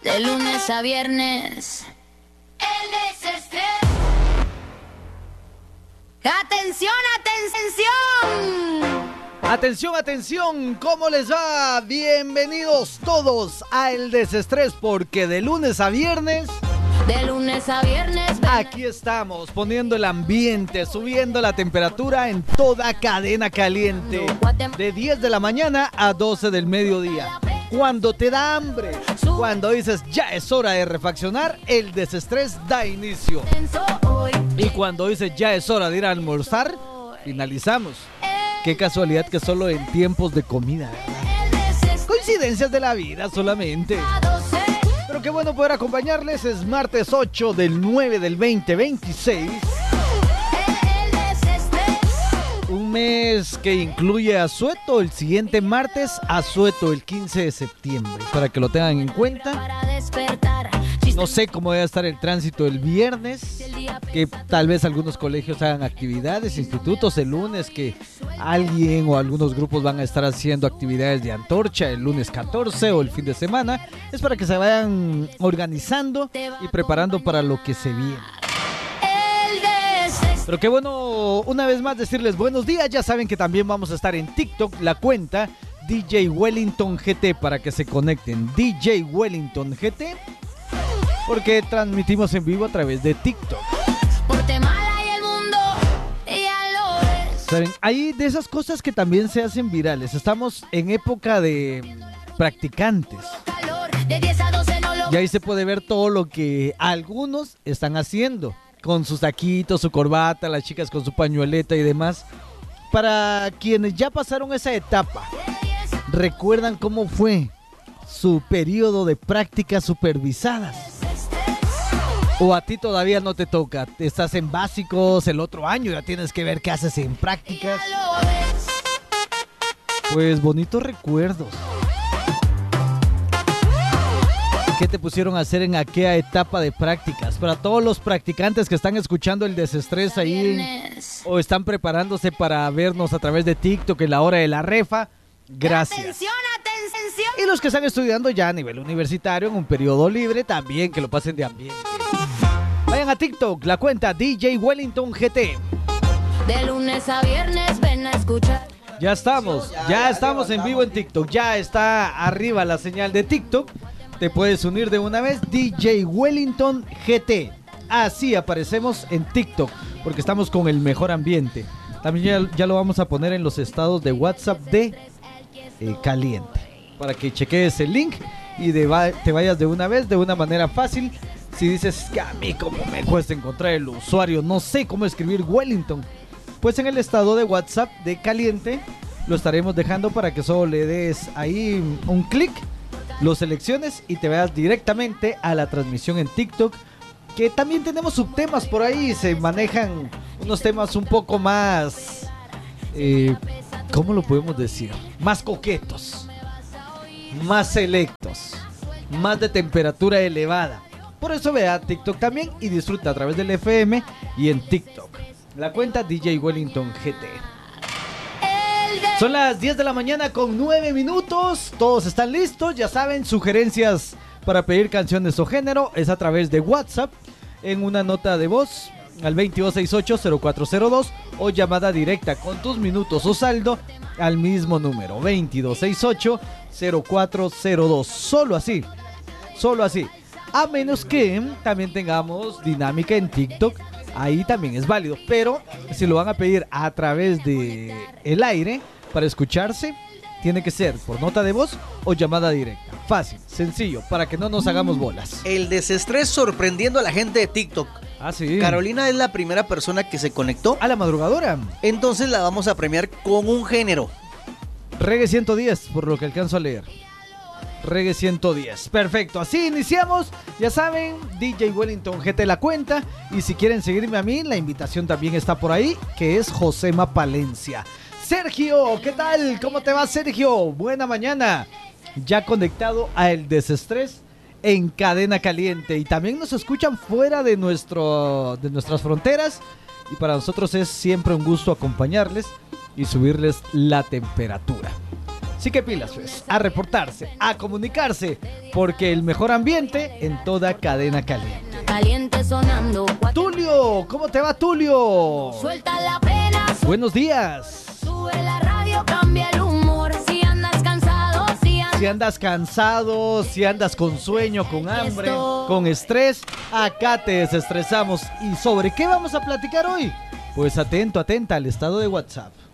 De lunes a viernes. El desestrés. ¡Atención, atención! Atención, atención, ¿cómo les va? Bienvenidos todos a El Desestrés, porque de lunes a viernes... De lunes a viernes... Aquí estamos, poniendo el ambiente, subiendo la temperatura en toda cadena caliente. De 10 de la mañana a 12 del mediodía. Cuando te da hambre, cuando dices ya es hora de refaccionar, El Desestrés da inicio. Y cuando dices ya es hora de ir a almorzar, finalizamos. Qué casualidad que solo en tiempos de comida, ¿verdad? Coincidencias de la vida solamente. Pero qué bueno poder acompañarles. Es martes 8 del 9 del 2026. Un mes que incluye asueto el siguiente martes, asueto el 15 de septiembre. Para que lo tengan en cuenta. No sé cómo va a estar el tránsito el viernes, que tal vez algunos colegios hagan actividades, institutos el lunes, que alguien o algunos grupos van a estar haciendo actividades de antorcha el lunes 14 o el fin de semana. Es para que se vayan organizando y preparando para lo que se viene. Pero qué bueno una vez más decirles buenos días. Ya saben que también vamos a estar en TikTok, la cuenta DJ Wellington GT, para que se conecten. DJ Wellington GT, porque transmitimos en vivo a través de TikTok. ¿Saben? Hay de esas cosas que también se hacen virales. Estamos en época de practicantes. Y ahí se puede ver todo lo que algunos están haciendo, con sus saquitos, su corbata, las chicas con su pañueleta y demás. Para quienes ya pasaron esa etapa, ¿recuerdan cómo fue su periodo de prácticas supervisadas? ¿O a ti todavía no te toca? Estás en básicos, el otro año ya tienes que ver qué haces en prácticas. Pues bonitos recuerdos. ¿Qué te pusieron a hacer en aquella etapa de prácticas? Para todos los practicantes que están escuchando El Desestrés ahí o están preparándose para vernos a través de TikTok en la hora de la refa, gracias. ¡Atención, atención! Y los que están estudiando ya a nivel universitario en un periodo libre, también que lo pasen de ambiente. Vayan a TikTok, la cuenta DJ Wellington GT. De lunes a viernes ven a escuchar. Ya estamos en vivo en TikTok. Ya está arriba la señal de TikTok. Te puedes unir de una vez, DJ Wellington GT. Así aparecemos en TikTok, porque estamos con el mejor ambiente. También ya lo vamos a poner en los estados de WhatsApp de Caliente, para que cheques el link y te vayas de una vez, de una manera fácil. Si dices que a mí como me cuesta encontrar el usuario, no sé cómo escribir Wellington, pues en el estado de WhatsApp de Caliente lo estaremos dejando para que solo le des ahí un clic, lo selecciones y te vayas directamente a la transmisión en TikTok, que también tenemos subtemas por ahí. Se manejan unos temas un poco más, ¿cómo lo podemos decir? Más coquetos, más selectos, más de temperatura elevada. Por eso ve a TikTok también y disfruta a través del FM y en TikTok. La cuenta DJ Wellington GT. Son las 10 de la mañana con 9 minutos. Todos están listos. Ya saben, sugerencias para pedir canciones o género es a través de WhatsApp en una nota de voz al 2268-0402 o llamada directa con tus minutos o saldo al mismo número 2268-0402. Solo así. A menos que también tengamos dinámica en TikTok, ahí también es válido. Pero si lo van a pedir a través de el aire para escucharse, tiene que ser por nota de voz o llamada directa. Fácil, sencillo, para que no nos hagamos bolas. El Desestrés sorprendiendo a la gente de TikTok. Ah, sí. Carolina es la primera persona que se conectó A la madrugadora. Entonces la vamos a premiar con un género. Reggae 110, por lo que alcanzo a leer. Reggae 110. Perfecto, así iniciamos. Ya saben, DJ Wellington GT la cuenta. Y si quieren seguirme a mí, la invitación también está por ahí, que es Josema Palencia. Sergio, ¿qué tal? ¿Cómo te va, Sergio? Buena mañana. Ya conectado a El Desestrés en Cadena Caliente. Y también nos escuchan fuera de nuestras fronteras. Y para nosotros es siempre un gusto acompañarles y subirles la temperatura. Así que pilas, pues, a reportarse, a comunicarse, porque el mejor ambiente en toda cadena caliente. Caliente sonando. Tulio, ¿cómo te va, Tulio? Suelta la pena. Buenos días. Sube la radio, cambia el humor. Si andas cansado, Si andas cansado, si andas con sueño, con hambre, con estrés, acá te desestresamos. ¿Y sobre qué vamos a platicar hoy? Pues atento, atenta al estado de WhatsApp.